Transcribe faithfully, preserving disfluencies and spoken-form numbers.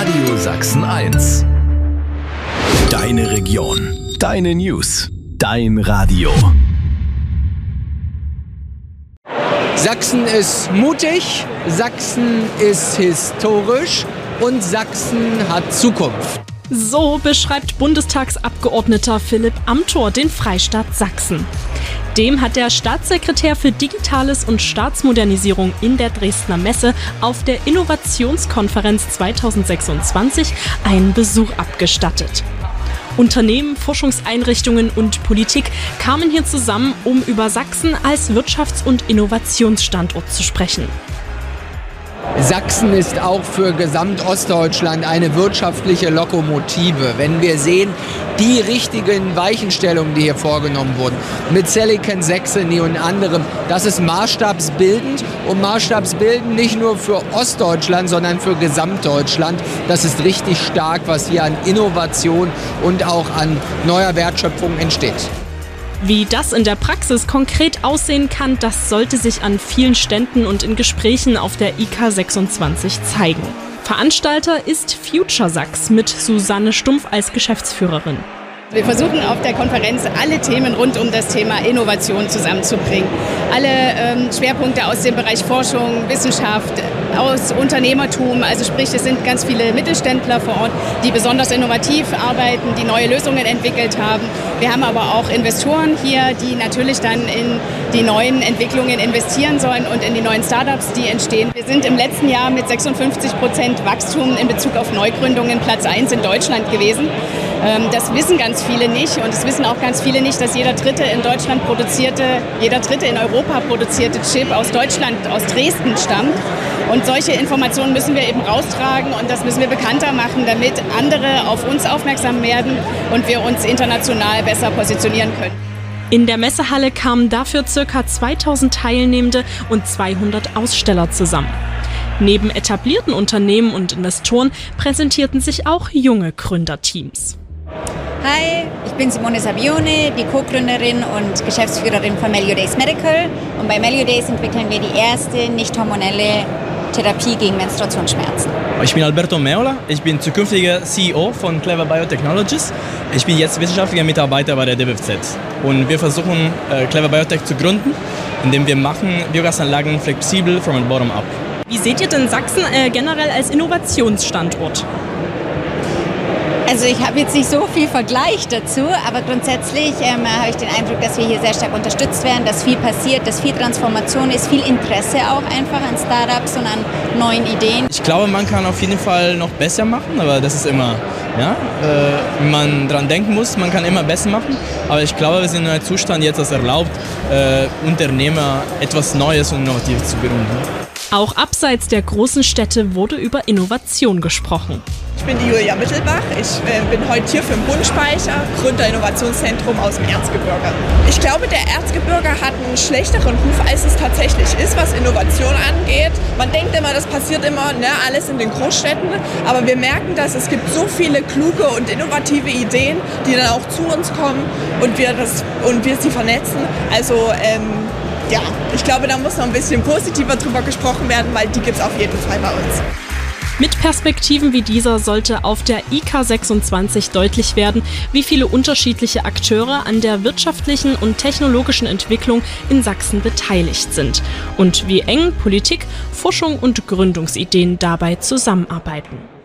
Radio Sachsen eins. Deine Region, deine News, dein Radio. Sachsen ist mutig, Sachsen ist historisch und Sachsen hat Zukunft. So beschreibt Bundestagsabgeordneter Philipp Amthor den Freistaat Sachsen. Dem hat der Staatssekretär für Digitales und Staatsmodernisierung in der Dresdner Messe auf der Innovationskonferenz zweitausendsechsundzwanzig einen Besuch abgestattet. Unternehmen, Forschungseinrichtungen und Politik kamen hier zusammen, um über Sachsen als Wirtschafts- und Innovationsstandort zu sprechen. Sachsen ist auch für Gesamtostdeutschland eine wirtschaftliche Lokomotive. Wenn wir sehen, die richtigen Weichenstellungen, die hier vorgenommen wurden, mit Silicon Saxony und anderem, das ist maßstabsbildend und maßstabsbildend nicht nur für Ostdeutschland, sondern für Gesamtdeutschland. Das ist richtig stark, was hier an Innovation und auch an neuer Wertschöpfung entsteht. Wie das in der Praxis konkret aussehen kann, das sollte sich an vielen Ständen und in Gesprächen auf der I K sechsundzwanzig zeigen. Veranstalter ist Future Sachs mit Susanne Stumpf als Geschäftsführerin. Wir versuchen auf der Konferenz alle Themen rund um das Thema Innovation zusammenzubringen. Alle ähm, Schwerpunkte aus dem Bereich Forschung, Wissenschaft, aus Unternehmertum, also sprich, es sind ganz viele Mittelständler vor Ort, die besonders innovativ arbeiten, die neue Lösungen entwickelt haben. Wir haben aber auch Investoren hier, die natürlich dann in die neuen Entwicklungen investieren sollen und in die neuen Startups, die entstehen. Wir sind im letzten Jahr mit sechsundfünfzig Prozent Wachstum in Bezug auf Neugründungen Platz eins in Deutschland gewesen. Das wissen ganz viele nicht und es wissen auch ganz viele nicht, dass jeder dritte in Deutschland produzierte, jeder dritte in Europa produzierte Chip aus Deutschland, aus Dresden stammt. Und solche Informationen müssen wir eben raustragen und das müssen wir bekannter machen, damit andere auf uns aufmerksam werden und wir uns international besser positionieren können. In der Messehalle kamen dafür ca. zweitausend Teilnehmende und zweihundert Aussteller zusammen. Neben etablierten Unternehmen und Investoren präsentierten sich auch junge Gründerteams. Hi, ich bin Simone Savione, die Co-Gründerin und Geschäftsführerin von Meliodays Medical. Und bei Meliodays entwickeln wir die erste nicht hormonelle Therapie gegen Menstruationsschmerzen. Ich bin Alberto Meola, ich bin zukünftiger C E O von Clever Biotechnologies. Ich bin jetzt wissenschaftlicher Mitarbeiter bei der D B F Z. Und wir versuchen, äh, Clever Biotech zu gründen, indem wir machen Biogasanlagen flexibel from the bottom up. Wie seht ihr denn Sachsen äh, generell als Innovationsstandort? Also ich habe jetzt nicht so viel Vergleich dazu, aber grundsätzlich ähm, habe ich den Eindruck, dass wir hier sehr stark unterstützt werden, dass viel passiert, dass viel Transformation ist, viel Interesse auch einfach an Startups und an neuen Ideen. Ich glaube, man kann auf jeden Fall noch besser machen, aber das ist immer, ja, äh, wenn man dran denken muss, man kann immer besser machen. Aber ich glaube, wir sind in einem Zustand jetzt, das erlaubt, äh, Unternehmer etwas Neues und Innovatives zu gründen. Auch abseits der großen Städte wurde über Innovation gesprochen. Ich bin die Julia Mittelbach, ich äh, bin heute hier für den Bundspeicher, Gründerinnovationszentrum aus dem Erzgebirge. Ich glaube, der Erzgebirge hat einen schlechteren Ruf, als es tatsächlich ist, was Innovation angeht. Man denkt immer, das passiert immer, ne, alles in den Großstädten, aber wir merken, dass es gibt so viele kluge und innovative Ideen, die dann auch zu uns kommen und wir, das, und wir sie vernetzen. Also ähm, ja, ich glaube, da muss noch ein bisschen positiver drüber gesprochen werden, weil die gibt es auf jeden Fall bei uns. Mit Perspektiven wie dieser sollte auf der I K sechsundzwanzig deutlich werden, wie viele unterschiedliche Akteure an der wirtschaftlichen und technologischen Entwicklung in Sachsen beteiligt sind und wie eng Politik, Forschung und Gründungsideen dabei zusammenarbeiten.